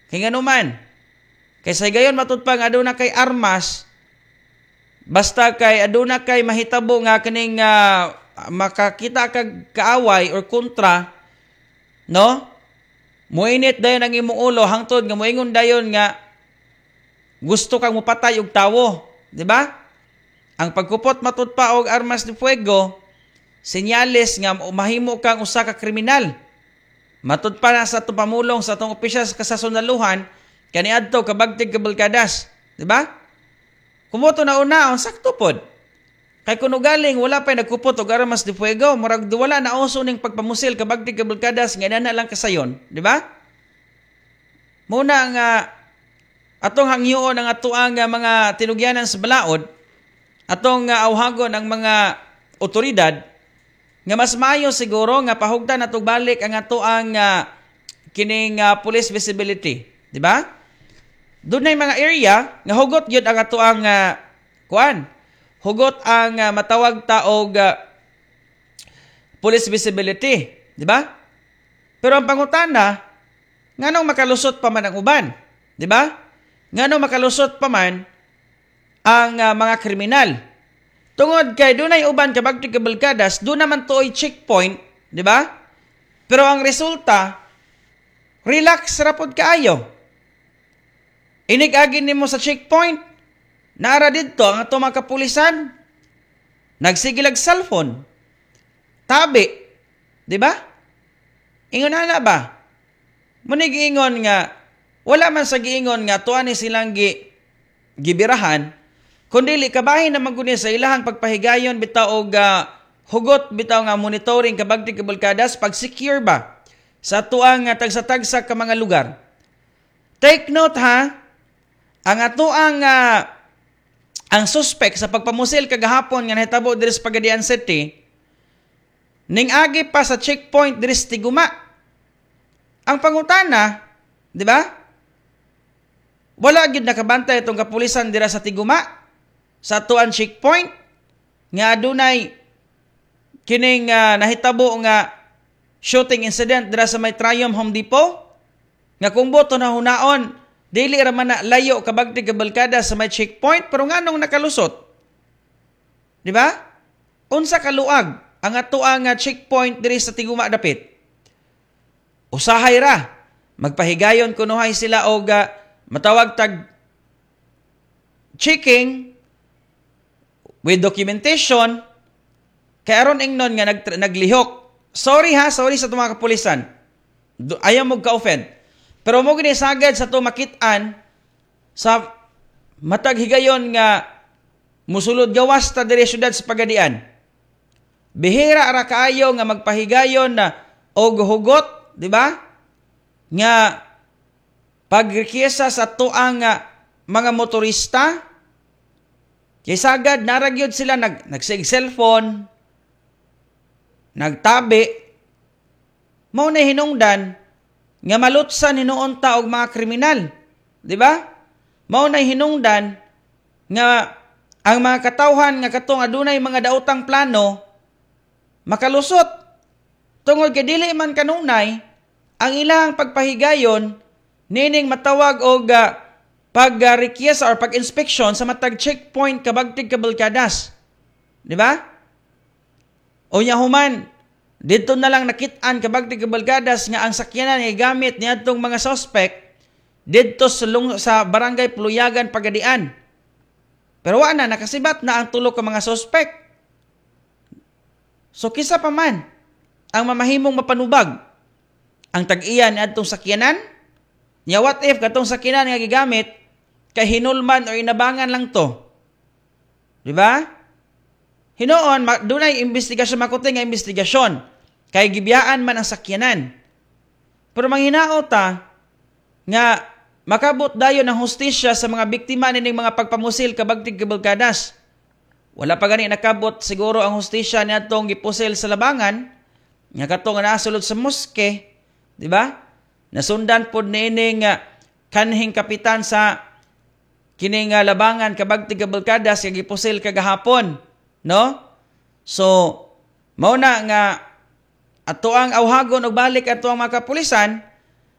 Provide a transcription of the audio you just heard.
Kay nganuman, kay sa gayon matudpang aduna kay armas, basta kay aduna kay mahitabo nga kining makakita kag kaaway or kontra, no? Muinit dayon ang imong ulo hangtod nga moingon dayon nga gusto kang mupatay og tawo, di ba? Ang pagkupot matud pa og armas de fuego, senyales nga mahimo kang usa ka kriminal. Matud pa na sa itong pamulong sa itong opisyal sa kasasundaluhan, kaniadto kabagtig kabalkadas. Diba? Kumoto na una, ang sakto pod. Kay kuno galing, wala pa'y nagkupot o armas de fuego, marag wala na oso ning pagpamusil kabagtig kabalkadas, nga na lang kasayon. Diba? Muna nga, atong hangyoon ang atuang mga tinugyanan sa balaod, atong awhagon ang mga otoridad, nga mas maayo siguro nga pahugdan natong balik ang ato ang kining police visibility, di ba? Doon na mga area nga hugot yun ang ato ang hugot ang matawag taog police visibility, di ba? Pero ang pangutana, nganong makalusot pa man ang uban, di ba? Nganong makalusot pa man ang mga kriminal. Tungod kay dunay uban kabagtig kabalkadas, doon naman to ay checkpoint, di ba? Pero ang resulta, relax rapod kaayo. Inig-agin nimo sa checkpoint, naara didto ang ato mga kapulisan, nagsigilag cellphone, tabi, di ba? Ingon na ba? Munig ingon nga, wala man sa giingon nga tuan ni silang gibirahan, kundili kabahin naman kunin sa ilahang pagpahigayon bitaw og hugot bitaw nga monitoring kabagtig kabalkadas pag secure ba sa tuang tagsa-tagsa ka mga lugar. Take note ha, ang atuang ang suspect sa pagpamusil kagahapon nga nahitabo diri sa Pagadian City ning agi pa sa checkpoint diri sa Tiguma. Ang pangutana, di ba? Wala gid nakabantay itong kapulisan dira sa Tiguma. Sa tuan checkpoint nga adunay kining nahitabo nga shooting incident dira sa may Triumph Home Depot nga kung boto na hunaon dili ra man na layo kabagtig kabalkada sa may checkpoint pero nganong nakalusot, di ba? Unsa kaluag ang atuang checkpoint diri sa Tiguma dapit? Usahay ra magpahigayon kunuhay sila og matawag tag checking with documentation, kaya aron ingnon nga naglihok. Sorry sa itong mga kapulisan. Ayaw mo ka-offend. Pero mo ginisagad sa itong makitaan sa matag higayon nga musulod gawas ta diri syudad sa Pagadian. Bihira ra kaayo nga magpahigayon na og hugot, di ba? Nga pagrekyesa sa tuang mga motorista, kay sagad naragyod sila nagsig cellphone, nagtabi, mao na hinungdan nga malutsan hinuon ta og mga kriminal, di ba? Mao na hinungdan nga ang mga katawhan nga katong adunay mga daotang plano makalusot tungod kay dili man kanunay ang ilang pagpahigayon nining matawag og pag-request or pag-inspection sa matag checkpoint kabagtig kabalkadas. Di ba? O nya human, dito na lang nakit-an kabagtig kabalkadas nga ang sakyanan ay gamit niadtong mga suspect dito sa barangay Puluyagan, Pagadian. Pero wala na, nakasibat na ang tulo ka mga suspect. So kisa pa man ang mamahimong mapanubag ang tag-iyan niadtong sakyanan, nya what if katong sakyanan nga gigamit kay hinulman o inabangan lang to. Di ba? Hinoon, dunay investigasyon, makuting nga investigasyon. Kay gibiyaan man ang sakyanan. Pero manghinao ta, nga makabot dayon ang hustisya sa mga biktima nining mga pagpamusil kabagtig kabalkadas. Wala pa gani nakabot siguro ang hustisya niadtong gipusil sa labangan, nga katong nasulod sa moske, di ba? Nasundan pod nining kanhing kapitan sa kining labangan kabagtig kabalkadas nga gipusil kagahapon, no? So mao na nga ato ang awhagon og balik ato ang mga kapulisan